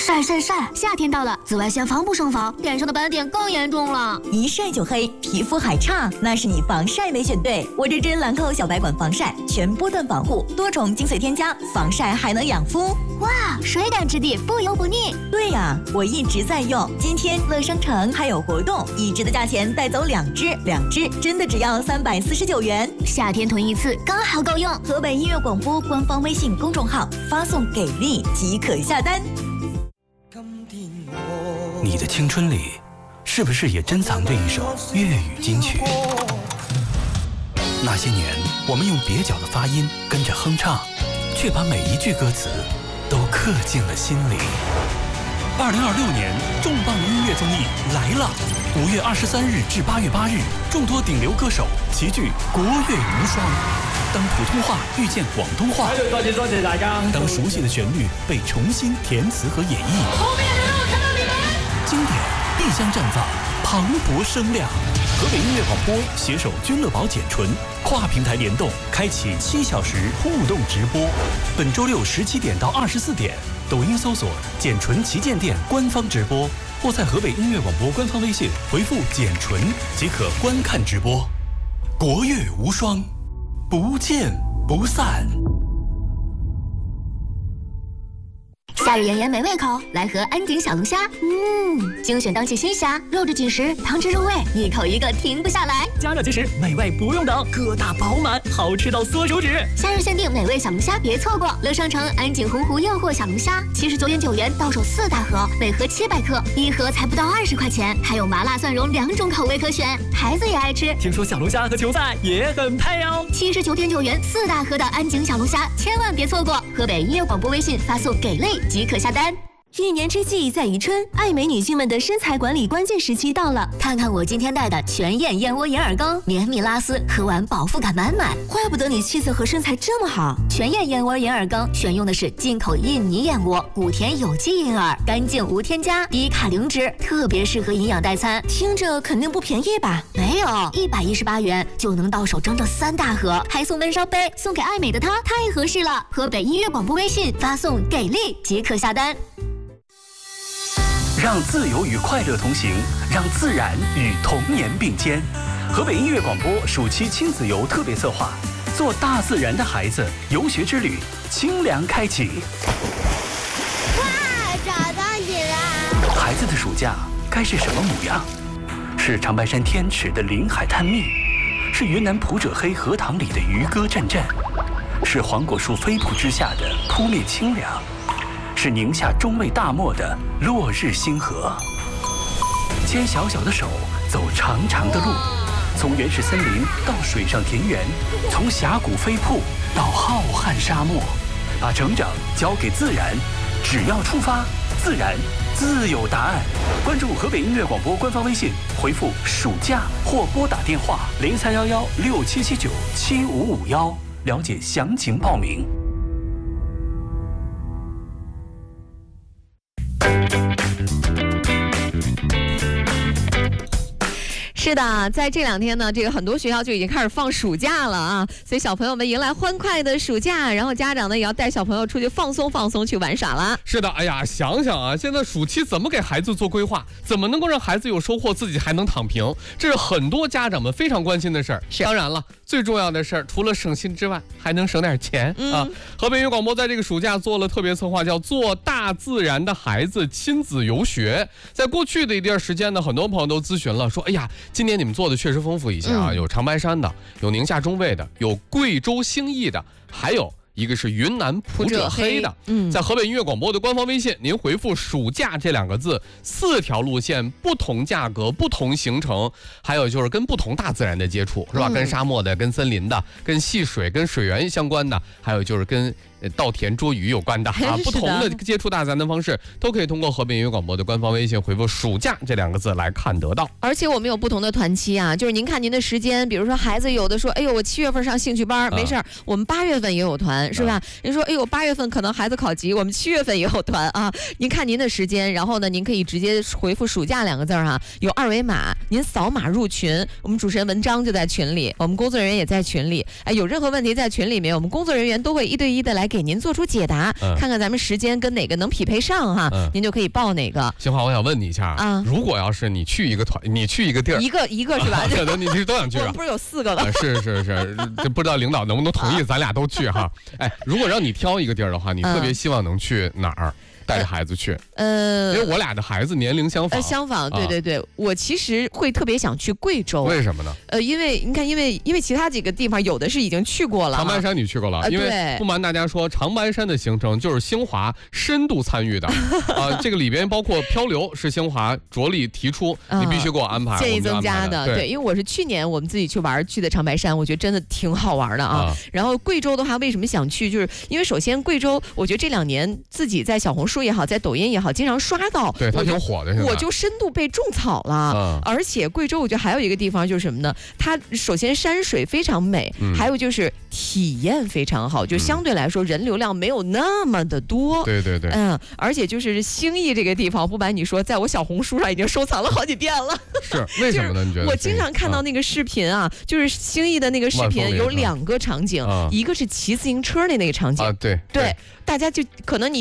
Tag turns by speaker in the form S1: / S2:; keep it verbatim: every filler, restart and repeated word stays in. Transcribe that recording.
S1: 晒晒晒！夏天到了，紫外线防不胜防，脸上的斑点更严重了。
S2: 一晒就黑，皮肤还差，那是你防晒没选对。我这支兰蔻小白管防晒，全波段防护，多重精粹添加，防晒还能养肤。
S1: 哇，水感质地，不油不腻。
S2: 对呀，我一直在用。今天乐商城还有活动，一支的价钱带走两支，两支真的只要三百四十九元。
S1: 夏天囤一次刚好够用。
S2: 河北音乐广播官方微信公众号发送给力即可下单。
S3: 你的青春里，是不是也珍藏着一首粤语金曲？那些年，我们用蹩脚的发音跟着哼唱，却把每一句歌词都刻进了心里。二零二六年重磅音乐综艺来了！五月二十三日至八月八日，众多顶流歌手齐聚国乐无双。当普通话遇见广东话，
S4: 多謝多謝大家。
S3: 当熟悉的旋律被重新填词和演绎，
S4: 后面的人我看到你们。
S3: 经典必将绽放，磅礴声量。河北音乐广播携手君乐宝简纯，跨平台联动，开启七小时互动直播。本周六十七点到二十四点，抖音搜索“简纯旗舰店”官方直播，或在河北音乐广播官方微信回复“简纯”即可观看直播。国乐无双，不见不散。
S1: 夏日炎炎没胃口，来盒安井小龙虾。嗯，精选当季新虾，肉质紧实，汤汁入味，一口一个停不下来。
S5: 加热即食，美味不用等，个大饱满，好吃到缩手指。
S1: 夏日限定美味小龙虾，别错过！乐商城安井洪湖诱惑小龙虾，七十九点九元到手四大盒，每盒七百克，一盒才不到二十块钱，还有麻辣蒜蓉两种口味可选，孩子也爱吃。
S5: 听说小龙虾和球赛也很配哦。
S1: 七十九点九元四大盒的安井小龙虾，千万别错过！河北音乐广播微信发送给力即可下单。
S6: 一年之计在于春，爱美女性们的身材管理关键时期到了。
S1: 看看我今天带的全燕燕窝银耳羹，绵密拉丝，喝完饱腹感满满。
S6: 怪不得你气色和身材这么好。
S1: 全燕燕窝银耳羹选用的是进口印尼燕窝，谷田有机银耳，干净无添加，低卡零脂，特别适合营养代餐。
S6: 听着肯定不便宜吧？
S1: 没有，一百一十八元就能到手整整三大盒，还送温烧杯，送给爱美的她太合适了。河北音乐广播微信发送给力即可下单。
S3: 让自由与快乐同行，让自然与童年并肩。河北音乐广播暑期亲子游特别策划，做大自然的孩子游学之旅，清凉开启。
S7: 哇，找到你了！
S3: 孩子的暑假该是什么模样？是长白山天池的临海探秘，是云南普者黑荷塘里的渔歌阵阵，是黄果树飞瀑之下的扑面清凉，是宁夏中卫大漠的落日星河。牵小小的手，走长长的路，从原始森林到水上田园，从峡谷飞瀑到浩瀚沙漠，把成长交给自然，只要出发，自然自有答案。关注河北音乐广播官方微信，回复暑假或拨打电话零三幺幺六七七九七五五幺，了解详情报名。
S8: 是的，在这两天呢，这个很多学校就已经开始放暑假了啊，所以小朋友们迎来欢快的暑假，然后家长呢也要带小朋友出去放松放松，去玩耍了。
S9: 是的，哎呀，想想啊，现在暑期怎么给孩子做规划，怎么能够让孩子有收获，自己还能躺平，这是很多家长们非常关心的事儿。当然了，最重要的事儿，除了省心之外，还能省点钱、嗯、啊。河北音乐广播在这个暑假做了特别策划，叫做大自然的孩子亲子游学。在过去的一段时间呢，很多朋友都咨询了，说，哎呀，今年你们做的确实丰富一些啊，嗯、有长白山的，有宁夏中卫的，有贵州兴义的，还有一个是云南普者黑的。嗯，在河北音乐广播的官方微信，您回复暑假这两个字，四条路线，不同价格，不同行程，还有就是跟不同大自然的接触，是吧？嗯、跟沙漠的，跟森林的，跟戏水，跟水源相关的，还有就是跟稻田捉鱼有关的啊，不同的接触大自然的方式，都可以通过河北音乐广播的官方微信回复暑假这两个字来看得到。
S8: 而且我们有不同的团期啊，就是您看您的时间，比如说孩子有的说，哎呦，我七月份上兴趣班，没事儿、啊，我们八月份也有团，是吧？您、啊、说，哎呦，八月份可能孩子考级，我们七月份也有团啊。您看您的时间，然后呢，您可以直接回复暑假两个字啊，有二维码，您扫码入群，我们主持人文章就在群里，我们工作人员也在群里，哎，有任何问题在群里面，我们工作人员都会一对一的来来给您做出解答，
S9: 嗯、
S8: 看看咱们时间跟哪个能匹配上哈，嗯、您就可以报哪个。
S9: 新华，我想问你一下啊，如果要是你去一个团，你去一个地儿，
S8: 一个一个是吧？
S9: 可能你其实都想去啊。
S8: 我们不是有四个吗？
S9: 是是是，这不知道领导能不能同意咱俩都去哈？哎，如果让你挑一个地儿的话，你特别希望能去哪儿？带着孩子去，呃，因为我俩的孩子年龄相仿，
S8: 呃，相仿，对对对，啊、我其实会特别想去贵州，
S9: 为什么呢？
S8: 呃，因为你看，因为因为其他几个地方有的是已经去过了，
S9: 长白山你去过了，呃、因为不瞒大家说，长白山的行程就是兴华深度参与的，啊、呃，这个里边包括漂流是兴华着力提出，呃、你必须给我安排，
S8: 建议增加
S9: 的，
S8: 对，对，因为我是去年我们自己去玩去的长白山，我觉得真的挺好玩的啊。啊然后贵州的话，为什么想去？就是因为首先贵州，我觉得这两年自己在小红书也好，在抖音也好。也好，经常刷到，
S9: 对它挺火的，
S8: 我就深度被种草了。嗯、而且贵州，我觉得还有一个地方就是什么呢？它首先山水非常美，嗯、还有就是体验非常好，就相对来说人流量没有那么的多。
S9: 对对对，
S8: 嗯，而且就是兴义这个地方，不瞒你说，在我小红书上已经收藏了好几遍了。
S9: 是为什么呢？你觉得？
S8: 我经常看到那个视频啊，就是兴义的那个视频有两个场景，
S9: 啊、
S8: 一个是骑自行车的那个场景，
S9: 啊，对
S8: 对，大家就可能你。